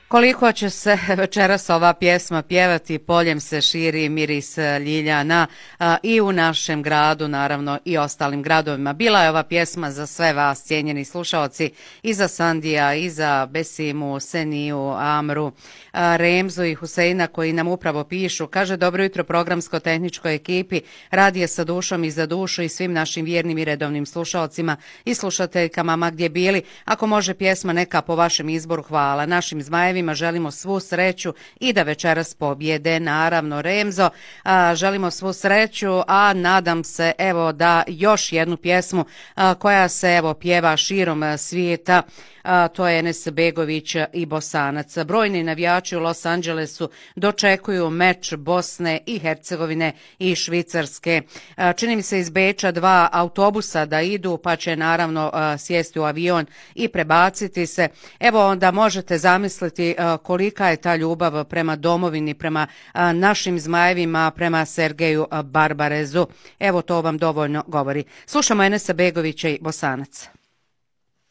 Koliko će se večeras ova pjesma pjevati, poljem se širi miris ljiljana i u našem gradu, naravno i ostalim gradovima. Bila je ova pjesma za sve vas, cijenjeni slušaoci, i za Sandija, i za Besimu, Seniju, Amru, Remzu i Huseina koji nam upravo pišu. Kaže, dobro jutro programsko-tehničkoj ekipi, radije sa dušom i za dušu i svim našim vjernim i redovnim slušaocima i slušateljkama ma gdje bili. Ako može pjesma neka po vašem izboru, hvala. Našim zmajevima želimo svu sreću i da večeras pobjede, naravno Remzo, želimo svu sreću, a nadam se evo da još jednu pjesmu koja se evo pjeva širom svijeta, to je Enes Begović i Bosanac. Brojni navijači u Los Angelesu dočekuju meč Bosne i Hercegovine i Švicarske. Čini mi se iz Beča 2 autobusa da idu, pa će naravno sjesti u avion i prebaciti se. Evo onda možete zamisliti kolika je ta ljubav prema domovini, prema našim zmajevima, prema Sergeju Barbarezu. Evo to vam dovoljno govori. Slušamo Enesa Begovića i Bosanac.